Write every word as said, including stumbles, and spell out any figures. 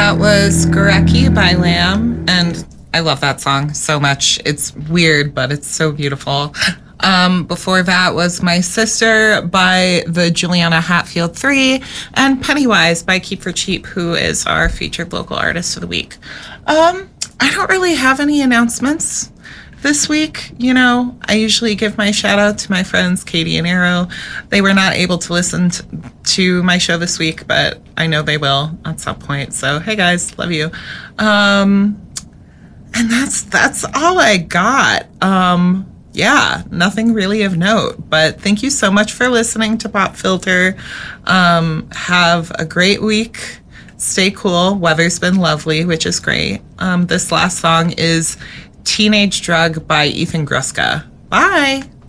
That was Gurecki by Lamb, and I love that song so much. It's weird, but it's so beautiful. Um, before that was My Sister by the Juliana Hatfield Three, and Pennywise by Keep for Cheap, who is our featured local artist of the week. Um, I don't really have any announcements this week. You know, I usually give my shout out to my friends Katie and Arrow. They were not able to listen to, to my show this week, but I know they will at some point. So, hey guys, love you. Um, and that's that's all I got. Um, yeah, nothing really of note. But thank you so much for listening to Pop Filter. Um, have a great week. Stay cool. Weather's been lovely, which is great. Um, this last song is Teenage Drug by Ethan Gruska. Bye.